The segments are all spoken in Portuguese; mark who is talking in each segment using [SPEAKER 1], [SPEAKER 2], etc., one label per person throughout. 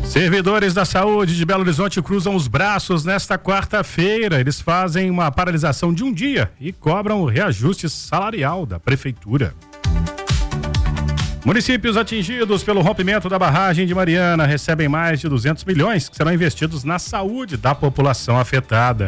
[SPEAKER 1] Servidores da saúde de Belo Horizonte cruzam os braços nesta quarta-feira. Eles fazem uma paralisação de um dia e cobram o reajuste salarial da prefeitura. Municípios atingidos pelo rompimento da barragem de Mariana recebem mais de 200 milhões que serão investidos na saúde da população afetada.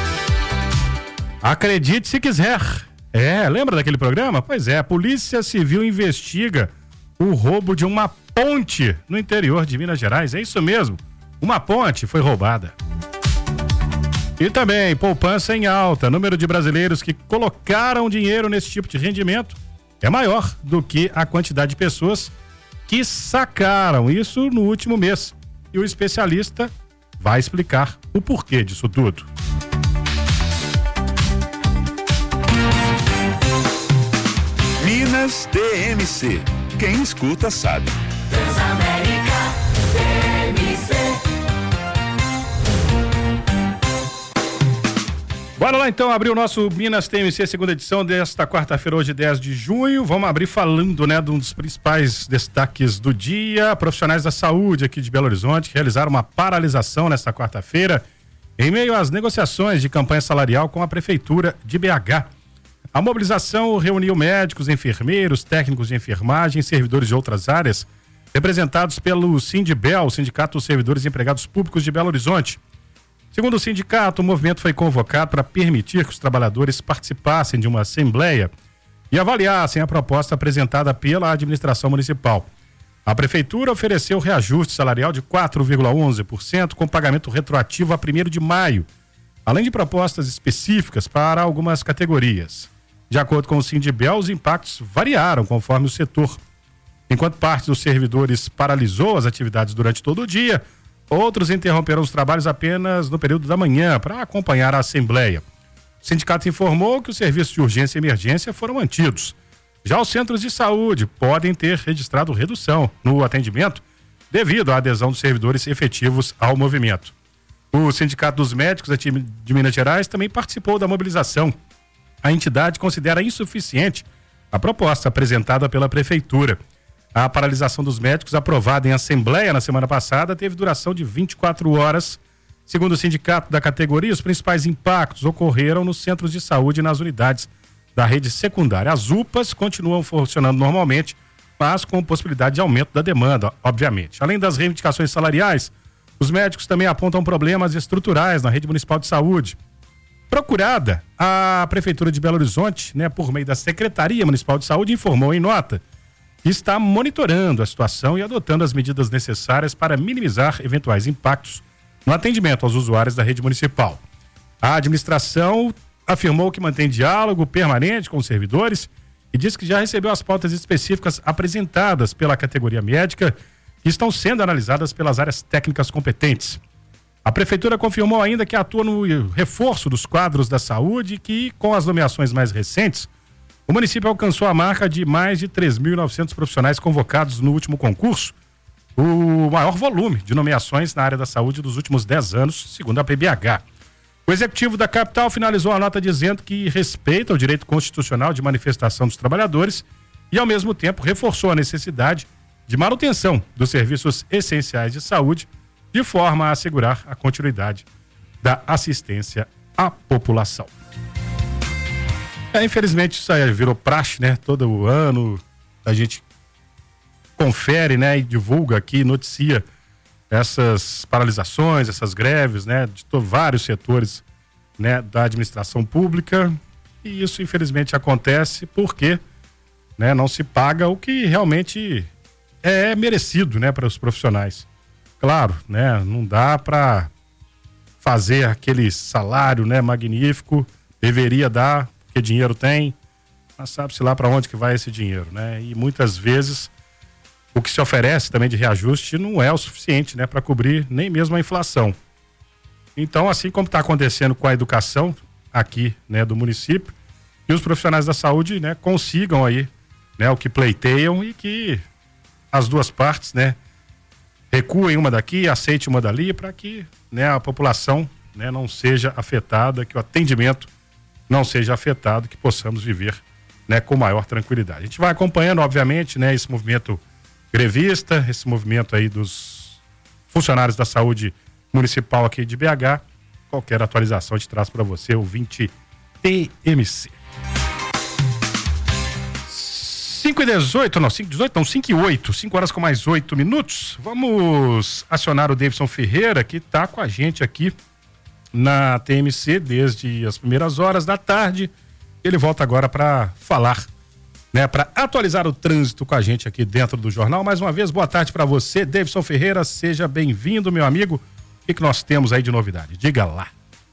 [SPEAKER 1] Acredite se quiser. Lembra daquele programa? Pois é, a Polícia Civil investiga o roubo de uma ponte no interior de Minas Gerais. É isso mesmo, uma ponte foi roubada. E também poupança em alta. O número de brasileiros que colocaram dinheiro nesse tipo de rendimento é maior do que a quantidade de pessoas que sacaram isso no último mês. E o especialista vai explicar o porquê disso tudo.
[SPEAKER 2] Minas DMC. Quem escuta sabe.
[SPEAKER 3] Transamérica DMC.
[SPEAKER 1] Bora lá então abrir o nosso Minas TMC, segunda edição desta quarta-feira, hoje 10 de junho. Vamos abrir falando, de um dos principais destaques do dia. Profissionais da saúde aqui de Belo Horizonte realizaram uma paralisação nesta quarta-feira em meio às negociações de campanha salarial com a prefeitura de BH. A mobilização reuniu médicos, enfermeiros, técnicos de enfermagem, servidores de outras áreas, representados pelo Sindibel, Sindicato dos Servidores e Empregados Públicos de Belo Horizonte. Segundo o sindicato, o movimento foi convocado para permitir que os trabalhadores participassem de uma assembleia e avaliassem a proposta apresentada pela administração municipal. A prefeitura ofereceu reajuste salarial de 4,11% com pagamento retroativo a 1º de maio, além de propostas específicas para algumas categorias. De acordo com o Sindibel, os impactos variaram conforme o setor. Enquanto parte dos servidores paralisou as atividades durante todo o dia, outros interromperam os trabalhos apenas no período da manhã para acompanhar a assembleia. O sindicato informou que os serviços de urgência e emergência foram mantidos. Já os centros de saúde podem ter registrado redução no atendimento devido à adesão dos servidores efetivos ao movimento. O Sindicato dos Médicos de Minas Gerais também participou da mobilização. A entidade considera insuficiente a proposta apresentada pela prefeitura. A paralisação dos médicos, aprovada em assembleia na semana passada, teve duração de 24 horas. Segundo o sindicato da categoria, os principais impactos ocorreram nos centros de saúde e nas unidades da rede secundária. As UPAs continuam funcionando normalmente, mas com possibilidade de aumento da demanda, obviamente. Além das reivindicações salariais, os médicos também apontam problemas estruturais na rede municipal de saúde. Procurada, a Prefeitura de Belo Horizonte, por meio da Secretaria Municipal de Saúde, informou em nota que está monitorando a situação e adotando as medidas necessárias para minimizar eventuais impactos no atendimento aos usuários da rede municipal. A administração afirmou que mantém diálogo permanente com os servidores e disse que já recebeu as pautas específicas apresentadas pela categoria médica que estão sendo analisadas pelas áreas técnicas competentes. A Prefeitura confirmou ainda que atua no reforço dos quadros da saúde e que, com as nomeações mais recentes, o município alcançou a marca de mais de 3.900 profissionais convocados no último concurso, o maior volume de nomeações na área da saúde dos últimos 10 anos, segundo a PBH. O executivo da capital finalizou a nota dizendo que respeita o direito constitucional de manifestação dos trabalhadores e, ao mesmo tempo, reforçou a necessidade de manutenção dos serviços essenciais de saúde, de forma a assegurar a continuidade da assistência à população. Infelizmente isso aí virou praxe, todo ano a gente confere, e divulga aqui, noticia essas paralisações, essas greves, de vários setores, da administração pública, e isso infelizmente acontece porque, não se paga o que realmente é merecido, para os profissionais. Claro, não dá para fazer aquele salário, magnífico, deveria dar, porque dinheiro tem, mas sabe-se lá para onde que vai esse dinheiro, E muitas vezes o que se oferece também de reajuste não é o suficiente, para cobrir nem mesmo a inflação. Então, assim como está acontecendo com a educação aqui, do município, que os profissionais da saúde, consigam aí, o que pleiteiam e que as duas partes, recuem uma daqui, aceite uma dali, para que a população não seja afetada, que o atendimento não seja afetado, que possamos viver com maior tranquilidade. A gente vai acompanhando, obviamente, esse movimento grevista, esse movimento aí dos funcionários da saúde municipal aqui de BH. Qualquer atualização a gente traz para você, ouvinte TMC. 5h18, não, 5h18 não, 5h08, 5 horas com mais 8 minutos. Vamos acionar o Davidson Ferreira, que está com a gente aqui na TMC desde as primeiras horas da tarde. Ele volta agora para falar, né, para atualizar o trânsito com a gente aqui dentro do jornal. Mais uma vez, boa tarde para você, Davidson Ferreira, seja bem-vindo, meu amigo. O que nós temos aí de novidade? Diga lá.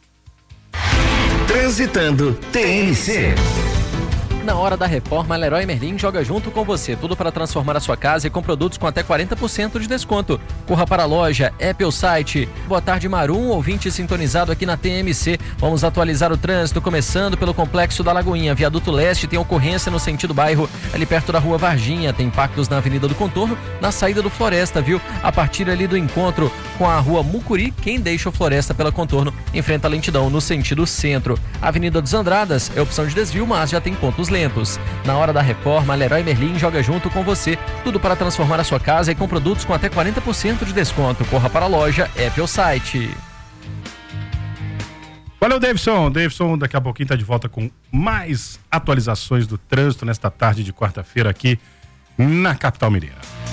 [SPEAKER 4] Transitando TMC.
[SPEAKER 5] Na hora da reforma, a Leroy Merlin joga junto com você. Tudo para transformar a sua casa e com produtos com até 40% de desconto. Corra para a loja, app ou site. Boa tarde, Marum, ouvinte sintonizado aqui na TMC. Vamos atualizar o trânsito, começando pelo Complexo da Lagoinha. Viaduto Leste tem ocorrência no sentido bairro, ali perto da Rua Varginha. Tem impactos na Avenida do Contorno, na saída do Floresta, viu? A partir ali do encontro com a Rua Mucuri, quem deixa o Floresta pela Contorno enfrenta a lentidão no sentido centro. Avenida dos Andradas é opção de desvio, mas já tem pontos lentos. Na hora da reforma, a Leroy Merlin joga junto com você. Tudo para transformar a sua casa e com produtos com até 40% de desconto. Corra para a loja, app ou site.
[SPEAKER 1] Valeu, Davidson. Davidson daqui a pouquinho está de volta com mais atualizações do trânsito nesta tarde de quarta-feira aqui na capital mineira.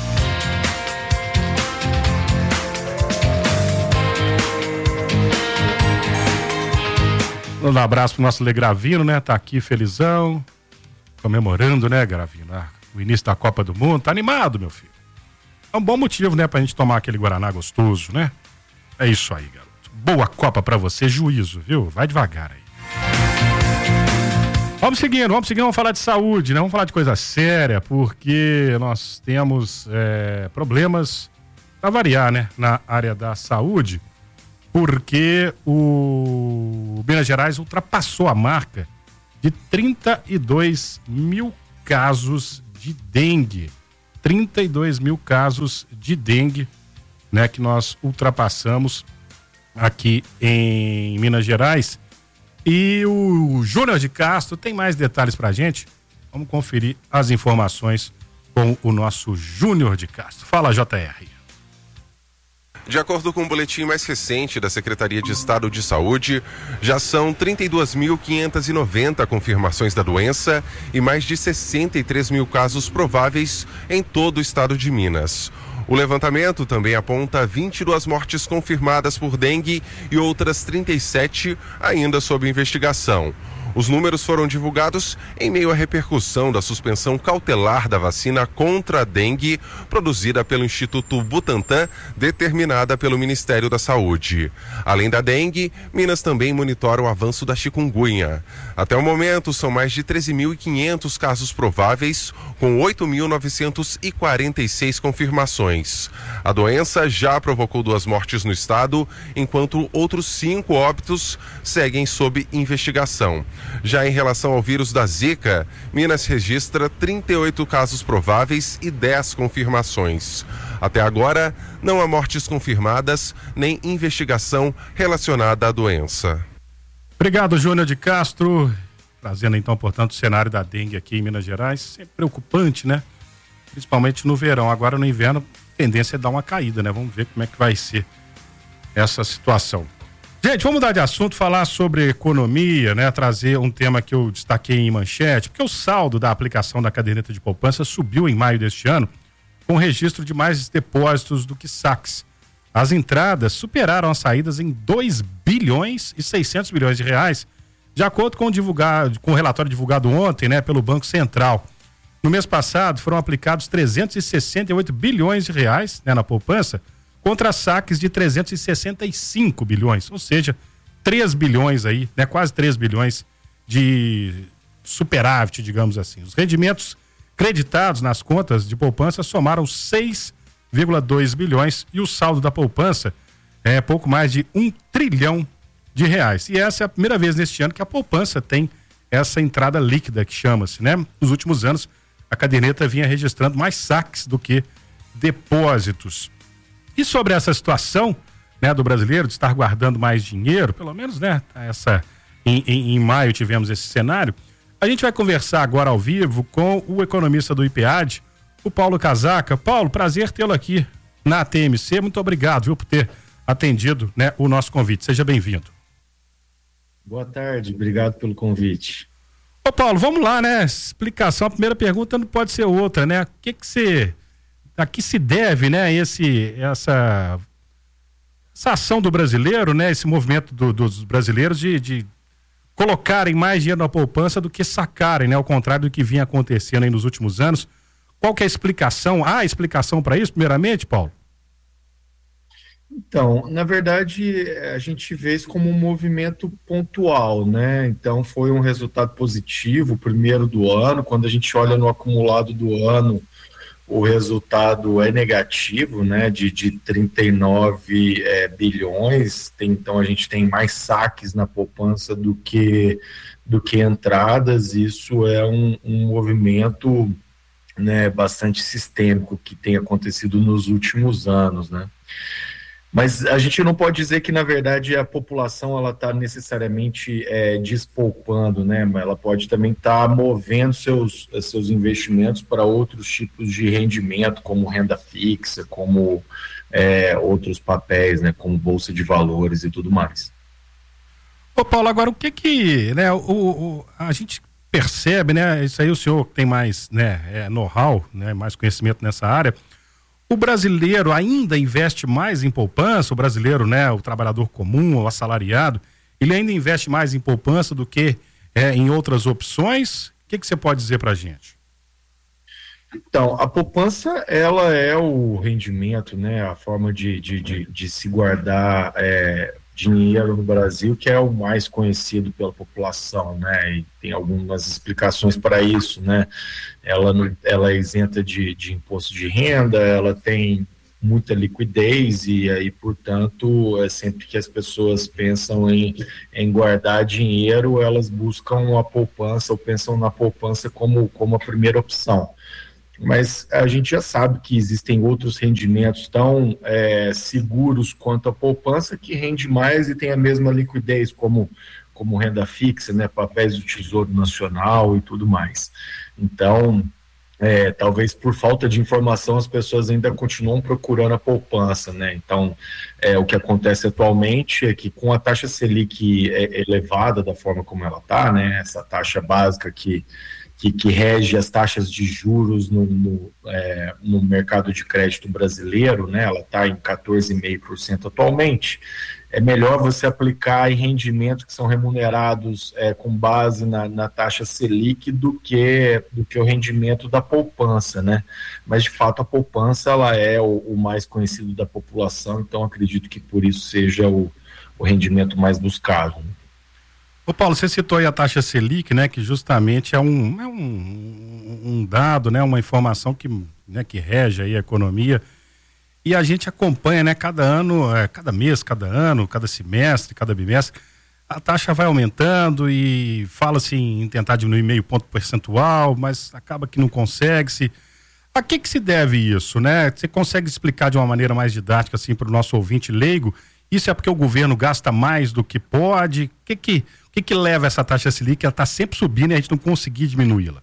[SPEAKER 1] Um abraço pro nosso Legravino, né? Tá aqui felizão, comemorando, né, Gravino? O início da Copa do Mundo. Tá animado, meu filho. É um bom motivo, né, pra gente tomar aquele Guaraná gostoso, né? É isso aí, garoto. Boa Copa pra você, juízo, viu? Vai devagar aí. Vamos seguindo, vamos falar de saúde, né? Vamos falar de coisa séria, porque nós temos problemas, pra variar, né, na área da saúde, porque o Minas Gerais ultrapassou a marca de 32 mil casos de dengue. 32 mil casos de dengue, né, que nós ultrapassamos aqui em Minas Gerais. E o Júnior de Castro tem mais detalhes pra gente. Vamos conferir as informações com o nosso Júnior de Castro. Fala, JR.
[SPEAKER 6] De acordo com o boletim mais recente da Secretaria de Estado de Saúde, já são 32.590 confirmações da doença e mais de 63 mil casos prováveis em todo o estado de Minas. O levantamento também aponta 22 mortes confirmadas por dengue e outras 37 ainda sob investigação. Os números foram divulgados em meio à repercussão da suspensão cautelar da vacina contra a dengue produzida pelo Instituto Butantan, determinada pelo Ministério da Saúde. Além da dengue, Minas também monitora o avanço da chikungunya. Até o momento, são mais de 13.500 casos prováveis, com 8.946 confirmações. A doença já provocou 2 mortes no estado, enquanto outros 5 óbitos seguem sob investigação. Já em relação ao vírus da Zika, Minas registra 38 casos prováveis e 10 confirmações. Até agora, não há mortes confirmadas nem investigação relacionada à doença.
[SPEAKER 1] Obrigado, Júnior de Castro. Trazendo então, portanto, o cenário da dengue aqui em Minas Gerais. Sempre preocupante, né? Principalmente no verão. Agora no inverno, a tendência é dar uma caída, né? Vamos ver como é que vai ser essa situação. Gente, vamos mudar de assunto, falar sobre economia, né? Trazer um tema que eu destaquei em manchete, porque o saldo da aplicação da caderneta de poupança subiu em maio deste ano, com registro de mais depósitos do que saques. As entradas superaram as saídas em 2 bilhões e 600 milhões de reais, de acordo com o relatório divulgado ontem, né, pelo Banco Central. No mês passado, foram aplicados 368 bilhões de reais, né, na poupança, contra saques de 365 bilhões, ou seja, 3 bilhões aí, né, quase 3 bilhões de superávit, digamos assim. Os rendimentos creditados nas contas de poupança somaram 6,2 bilhões e o saldo da poupança é pouco mais de 1 trilhão de reais. E essa é a primeira vez neste ano que a poupança tem essa entrada líquida, que chama-se, né? Nos últimos anos, a caderneta vinha registrando mais saques do que depósitos. E sobre essa situação, né, do brasileiro de estar guardando mais dinheiro, pelo menos, né, em maio tivemos esse cenário, a gente vai conversar agora ao vivo com o economista do IPEAD, o Paulo Casaca. Paulo, prazer tê-lo aqui. na TMC. Muito obrigado, viu, por ter atendido, né, o nosso convite. Seja bem-vindo.
[SPEAKER 7] Boa tarde, obrigado pelo convite.
[SPEAKER 1] Ô Paulo, vamos lá, né? Explicação, a primeira pergunta não pode ser outra, né? A que se deve, né, essa ação do brasileiro, né, esse movimento dos brasileiros de colocarem mais dinheiro na poupança do que sacarem, né, ao contrário do que vinha acontecendo aí nos últimos anos. Qual que é a explicação? Há explicação para isso, primeiramente, Paulo?
[SPEAKER 7] Então, na verdade, a gente vê isso como um movimento pontual, né? Então, foi um resultado positivo, primeiro do ano. Quando a gente olha no acumulado do ano, o resultado é negativo, né? De 39 bilhões. Então, a gente tem mais saques na poupança do que entradas. Isso é um movimento, né, bastante sistêmico que tem acontecido nos últimos anos, né? Mas a gente não pode dizer que, na verdade, a população ela está necessariamente despoupando, né? Mas ela pode também estar movendo seus investimentos para outros tipos de rendimento, como renda fixa, como outros papéis, né? Como bolsa de valores e tudo mais.
[SPEAKER 1] Ô Paulo, agora o que né, a gente percebe, né? Isso aí o senhor tem mais, né, know-how, né, mais conhecimento nessa área. O brasileiro ainda investe mais em poupança, o brasileiro, né, o trabalhador comum, o assalariado, ele ainda investe mais em poupança do que em outras opções? O que você pode dizer para a gente?
[SPEAKER 7] Então, a poupança, ela é o rendimento, né, a forma de se guardar dinheiro no Brasil, que é o mais conhecido pela população, né, e tem algumas explicações para isso, né. Ela é isenta de imposto de renda, ela tem muita liquidez e aí, portanto, sempre que as pessoas pensam em guardar dinheiro, elas buscam a poupança ou pensam na poupança como a primeira opção. Mas a gente já sabe que existem outros rendimentos tão seguros quanto a poupança, que rende mais e tem a mesma liquidez, como renda fixa, né, papéis do Tesouro Nacional e tudo mais. Então, talvez por falta de informação as pessoas ainda continuam procurando a poupança, né? Então, o que acontece atualmente é que com a taxa Selic elevada da forma como ela está, né, essa taxa básica que rege as taxas de juros no mercado de crédito brasileiro, né, ela está em 14,5% atualmente. É melhor você aplicar em rendimentos que são remunerados com base na taxa Selic do que o rendimento da poupança, né? Mas, de fato, a poupança ela é o mais conhecido da população, então acredito que por isso seja o rendimento mais buscado, né?
[SPEAKER 1] Ô Paulo, você citou aí a taxa Selic, né, que justamente é um dado, né, uma informação que rege aí a economia, e a gente acompanha, né, cada ano, cada mês, cada ano, cada semestre, cada bimestre, a taxa vai aumentando e fala-se em tentar diminuir meio ponto percentual, mas acaba que não consegue-se. A que se deve isso, né? Você consegue explicar de uma maneira mais didática, assim, para o nosso ouvinte leigo? Isso é porque o governo gasta mais do que pode? O que leva essa taxa Selic? Ela está sempre subindo e a gente não conseguir diminuí-la.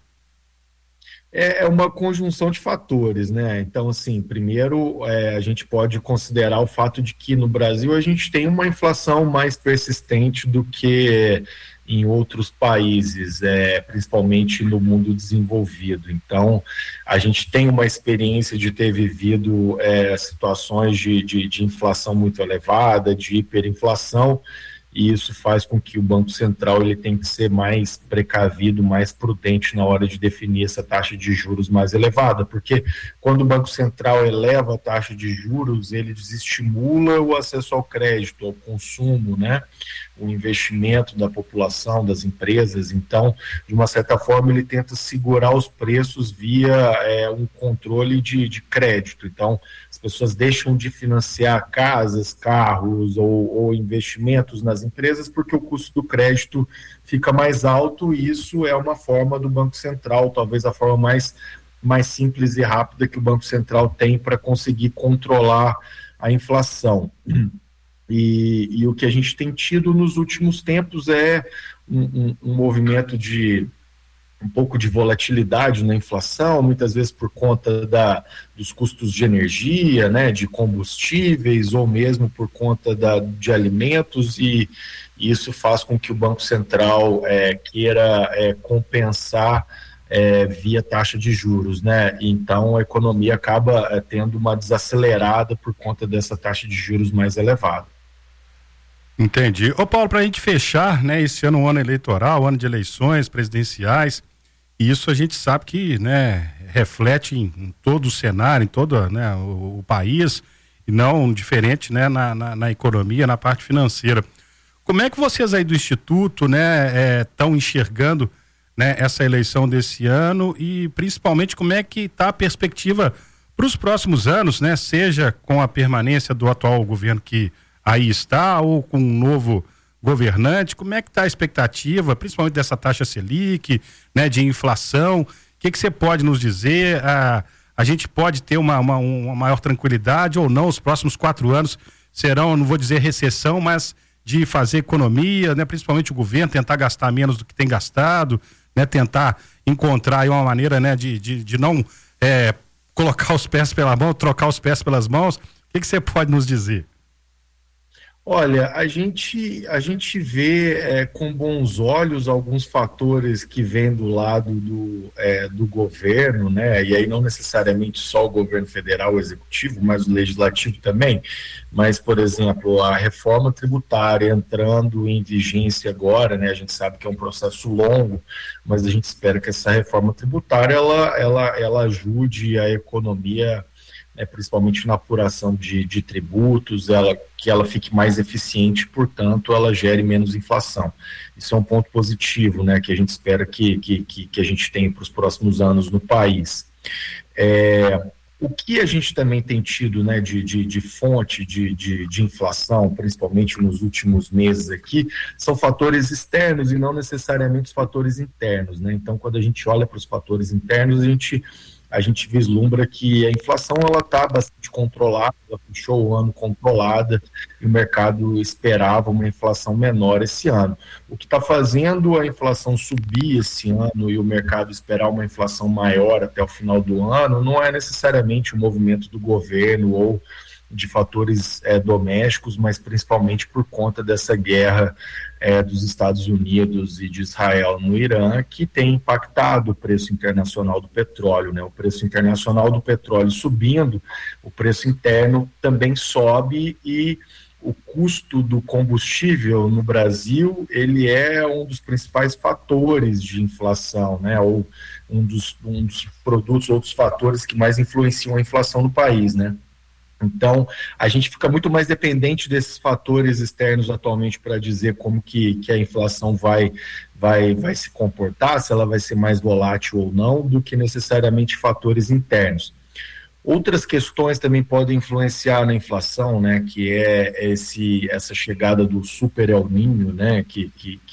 [SPEAKER 7] É uma conjunção de fatores, né? Então, assim, primeiro a gente pode considerar o fato de que no Brasil a gente tem uma inflação mais persistente do que em outros países, principalmente no mundo desenvolvido. Então, a gente tem uma experiência de ter vivido situações de inflação muito elevada, de hiperinflação, e isso faz com que o Banco Central ele tem que ser mais precavido, mais prudente na hora de definir essa taxa de juros mais elevada, porque quando o Banco Central eleva a taxa de juros, ele desestimula o acesso ao crédito, ao consumo, né? O investimento da população, das empresas. Então, de uma certa forma, ele tenta segurar os preços via um controle de crédito. Então, as pessoas deixam de financiar casas, carros ou investimentos nas empresas porque o custo do crédito fica mais alto, e isso é uma forma do Banco Central, talvez a forma mais simples e rápida que o Banco Central tem para conseguir controlar a inflação. E o que a gente tem tido nos últimos tempos é um movimento de um pouco de volatilidade na inflação, muitas vezes por conta dos custos de energia, né, de combustíveis, ou mesmo por conta de alimentos, e isso faz com que o Banco Central queira compensar via taxa de juros, né? Então a economia acaba tendo uma desacelerada por conta dessa taxa de juros mais elevada.
[SPEAKER 1] Entendi. Ô Paulo, para a gente fechar, né, esse ano, um ano eleitoral, ano de eleições presidenciais, e isso a gente sabe que, né, reflete em todo o cenário, em todo, né, o país, e não diferente, né, na economia, na parte financeira. Como é que vocês aí do Instituto, né, estão enxergando, né, essa eleição desse ano, e principalmente como é que está a perspectiva para os próximos anos, né, seja com a permanência do atual governo que aí está, ou com um novo governante? Como é que está a expectativa, principalmente dessa taxa Selic, né, de inflação? O que você pode nos dizer? A gente pode ter uma maior tranquilidade ou não? Os próximos 4 anos serão, não vou dizer recessão, mas de fazer economia, né, principalmente o governo tentar gastar menos do que tem gastado, né, tentar encontrar aí uma maneira, né, de não colocar os pés pela mão, trocar os pés pelas mãos. O que você pode nos dizer?
[SPEAKER 7] Olha, a gente vê com bons olhos alguns fatores que vêm do lado do governo, né? E aí não necessariamente só o governo federal, o executivo, mas o legislativo também. Mas, por exemplo, a reforma tributária entrando em vigência agora, né? A gente sabe que é um processo longo, mas a gente espera que essa reforma tributária ela ajude a economia, principalmente na apuração de tributos, que ela fique mais eficiente, portanto, ela gere menos inflação. Isso é um ponto positivo, né, que a gente espera que a gente tenha para os próximos anos no país. O que a gente também tem tido, né, de fonte de inflação, principalmente nos últimos meses aqui, são fatores externos e não necessariamente os fatores internos, né? Então, quando a gente olha para os fatores internos, a gente vislumbra que a inflação ela está bastante controlada, ela fechou o ano controlada e o mercado esperava uma inflação menor esse ano. O que está fazendo a inflação subir esse ano e o mercado esperar uma inflação maior até o final do ano não é necessariamente o movimento do governo ou de fatores domésticos, mas principalmente por conta dessa guerra dos Estados Unidos e de Israel no Irã, que tem impactado o preço internacional do petróleo, né? O preço internacional do petróleo subindo, o preço interno também sobe, e o custo do combustível no Brasil, ele é um dos principais fatores de inflação, né? Ou um dos produtos, outros fatores que mais influenciam a inflação no país, né? Então, a gente fica muito mais dependente desses fatores externos atualmente para dizer como que a inflação vai se comportar, se ela vai ser mais volátil ou não, do que necessariamente fatores internos. Outras questões também podem influenciar na inflação, né, que é essa chegada do super El Niño, né, que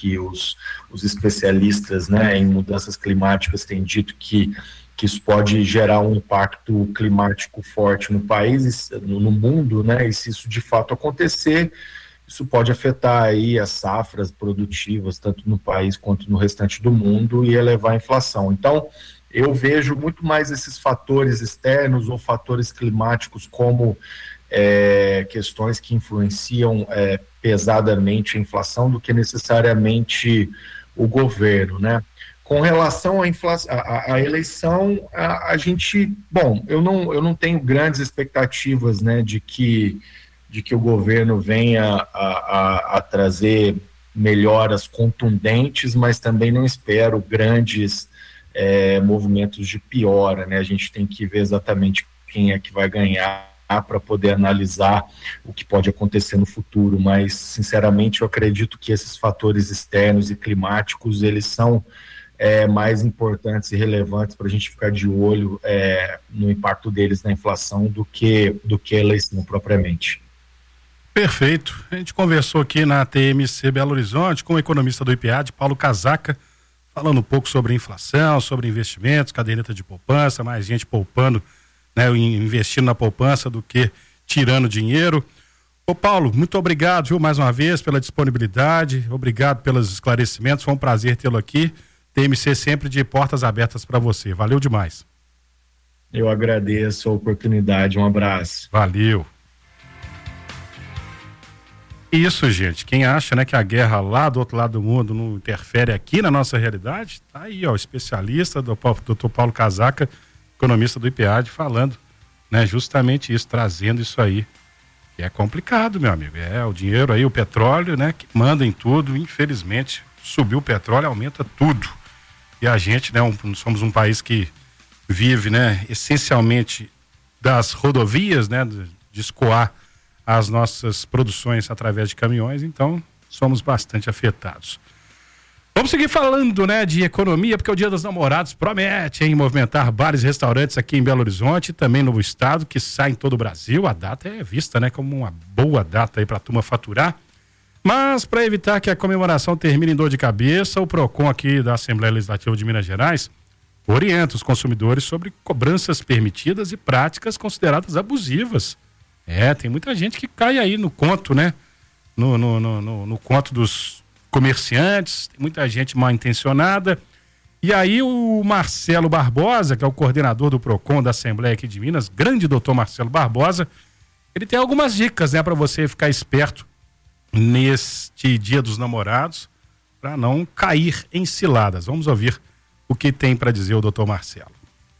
[SPEAKER 7] os especialistas, né, em mudanças climáticas têm dito que isso pode gerar um impacto climático forte no país, no mundo, né? E se isso de fato acontecer, isso pode afetar aí as safras produtivas, tanto no país quanto no restante do mundo, e elevar a inflação. Então, eu vejo muito mais esses fatores externos ou fatores climáticos como questões que influenciam pesadamente a inflação do que necessariamente o governo, né? Com relação à inflação, à eleição, a gente, bom, eu não tenho grandes expectativas, né, de que o governo venha a trazer melhoras contundentes, mas também não espero grandes movimentos de piora, né? A gente tem que ver exatamente quem é que vai ganhar para poder analisar o que pode acontecer no futuro, mas sinceramente eu acredito que esses fatores externos e climáticos, eles são mais importantes e relevantes para a gente ficar de olho no impacto deles na inflação do que a eleição propriamente.
[SPEAKER 1] Perfeito. A gente conversou aqui na TMC Belo Horizonte com o economista do IPAD, Paulo Casaca, falando um pouco sobre inflação, sobre investimentos, caderneta de poupança, mais gente poupando, né, investindo na poupança do que tirando dinheiro. Ô Paulo, muito obrigado, viu, mais uma vez pela disponibilidade, obrigado pelos esclarecimentos, foi um prazer tê-lo aqui. TMC sempre de portas abertas para você. Valeu demais.
[SPEAKER 7] Eu agradeço a oportunidade. Um abraço.
[SPEAKER 1] Valeu. Isso, gente. Quem acha, né, que a guerra lá do outro lado do mundo não interfere aqui na nossa realidade, tá aí, ó, o especialista do Dr. Paulo Casaca, economista do IPEAD, falando, né, justamente isso, trazendo isso aí. E é complicado, meu amigo. É o dinheiro aí, o petróleo, né, que manda em tudo. Infelizmente, subiu o petróleo, aumenta tudo. E a gente, né, somos um país que vive, né, essencialmente das rodovias, né, de escoar as nossas produções através de caminhões, então somos bastante afetados. Vamos seguir falando, né, de economia, porque o Dia dos Namorados promete, hein, movimentar bares e restaurantes aqui em Belo Horizonte e também no estado, que sai em todo o Brasil. A data é vista, né, como uma boa data aí para a turma faturar. Mas para evitar que a comemoração termine em dor de cabeça, o PROCON aqui da Assembleia Legislativa de Minas Gerais orienta os consumidores sobre cobranças permitidas e práticas consideradas abusivas. Tem muita gente que cai aí no conto, né? No conto dos comerciantes, tem muita gente mal intencionada. E aí o Marcelo Barbosa, que é o coordenador do PROCON da Assembleia aqui de Minas, grande doutor Marcelo Barbosa, ele tem algumas dicas, né, para você ficar esperto neste Dia dos Namorados, para não cair em ciladas. Vamos ouvir o que tem para dizer o doutor Marcelo.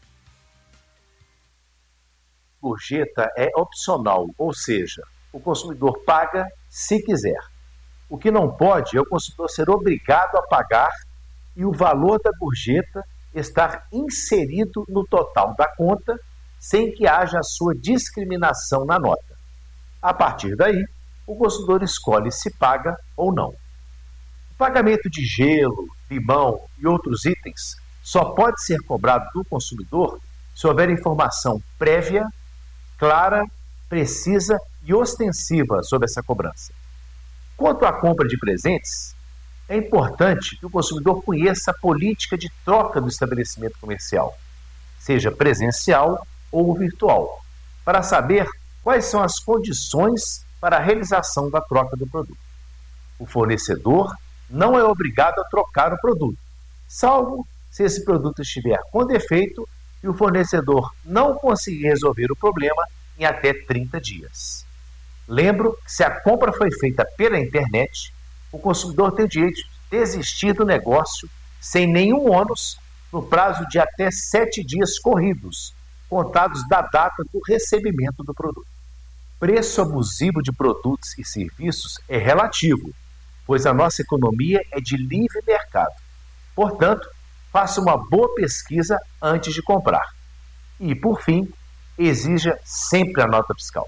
[SPEAKER 8] Gorjeta é opcional, ou seja, o consumidor paga se quiser. O que não pode é o consumidor ser obrigado a pagar e o valor da gorjeta estar inserido no total da conta sem que haja a sua discriminação na nota. A partir daí, o consumidor escolhe se paga ou não. O pagamento de gelo, limão e outros itens só pode ser cobrado do consumidor se houver informação prévia, clara, precisa e ostensiva sobre essa cobrança. Quanto à compra de presentes, é importante que o consumidor conheça a política de troca do estabelecimento comercial, seja presencial ou virtual, para saber quais são as condições para a realização da troca do produto. O fornecedor não é obrigado a trocar o produto, salvo se esse produto estiver com defeito e o fornecedor não conseguir resolver o problema em até 30 dias. Lembro que se a compra foi feita pela internet, o consumidor tem o direito de desistir do negócio sem nenhum ônus no prazo de até 7 dias corridos, contados da data do recebimento do produto. Preço abusivo de produtos e serviços é relativo, pois a nossa economia é de livre mercado. Portanto, faça uma boa pesquisa antes de comprar. E, por fim, exija sempre a nota fiscal.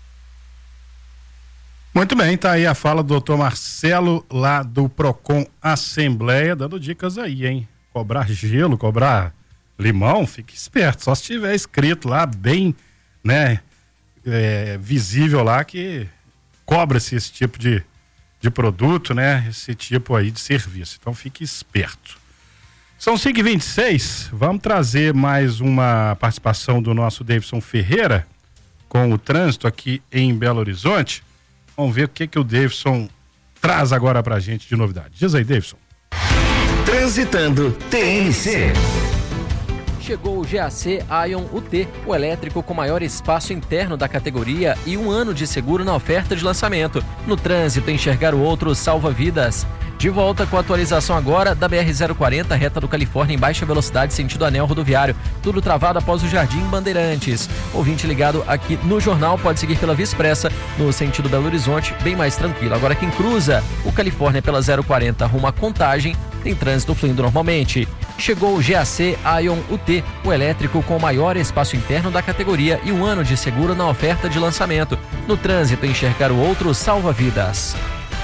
[SPEAKER 1] Muito bem, tá aí a fala do doutor Marcelo, lá do PROCON Assembleia, dando dicas aí, hein? Cobrar gelo, cobrar limão, fique esperto, só se tiver escrito lá bem, né, visível lá que cobra-se esse tipo de produto, né, esse tipo aí de serviço. Então fique esperto. São 5h26, vamos trazer mais uma participação do nosso Davidson Ferreira com o trânsito aqui em Belo Horizonte. Vamos ver o que o Davidson traz agora pra gente de novidade. Diz aí, Davidson.
[SPEAKER 4] Transitando TNC.
[SPEAKER 5] Chegou o GAC Ion UT, o elétrico com maior espaço interno da categoria e 1 ano de seguro na oferta de lançamento. No trânsito, enxergar o outro salva vidas. De volta com a atualização agora da BR-040, reta do Califórnia em baixa velocidade, sentido anel rodoviário. Tudo travado após o Jardim Bandeirantes. Ouvinte ligado aqui no jornal pode seguir pela Via Expressa, no sentido Belo Horizonte, bem mais tranquilo. Agora quem cruza o Califórnia pela 040 rumo à Contagem, tem trânsito fluindo normalmente. Chegou o GAC Ion UT, o elétrico com o maior espaço interno da categoria e 1 ano de seguro na oferta de lançamento. No trânsito, enxergar o outro salva vidas.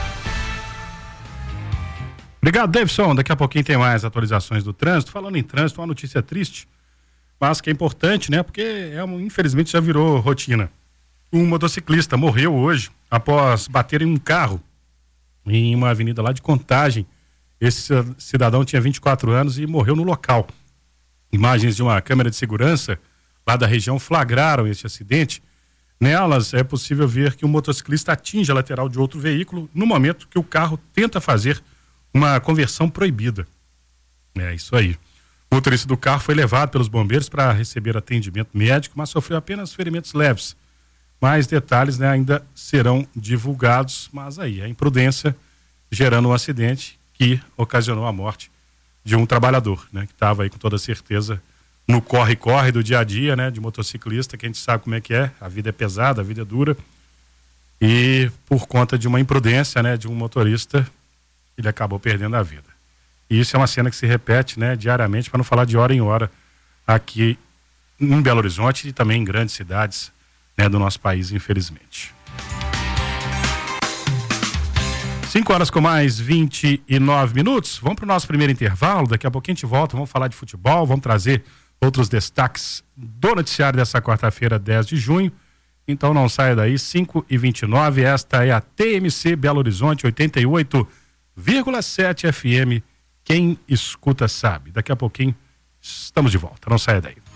[SPEAKER 1] Obrigado, Davidson. Daqui a pouquinho tem mais atualizações do trânsito. Falando em trânsito, uma notícia triste, mas que é importante, né? Porque infelizmente já virou rotina. Um motociclista morreu hoje após bater em um carro em uma avenida lá de Contagem. Esse cidadão tinha 24 anos e morreu no local. Imagens de uma câmera de segurança lá da região flagraram esse acidente. Nelas é possível ver que o motociclista atinge a lateral de outro veículo no momento que o carro tenta fazer uma conversão proibida. É isso aí. O motorista do carro foi levado pelos bombeiros para receber atendimento médico, mas sofreu apenas ferimentos leves. Mais detalhes, né, ainda serão divulgados, mas aí a imprudência gerando um acidente que ocasionou a morte de um trabalhador, né, que estava aí com toda certeza no corre-corre do dia a dia, né, de motociclista, que a gente sabe como é que é, a vida é pesada, a vida é dura, e por conta de uma imprudência, né, de um motorista, ele acabou perdendo a vida. E isso é uma cena que se repete, né, diariamente, para não falar de hora em hora, aqui em Belo Horizonte e também em grandes cidades, né, do nosso país, infelizmente. 5 horas com mais 29 minutos. Vamos para o nosso primeiro intervalo. Daqui a pouquinho a gente volta. Vamos falar de futebol. Vamos trazer outros destaques do noticiário dessa quarta-feira, 10 de junho. Então não saia daí. 5h29. Esta é a TMC Belo Horizonte 88,7 FM. Quem escuta sabe. Daqui a pouquinho estamos de volta. Não saia daí.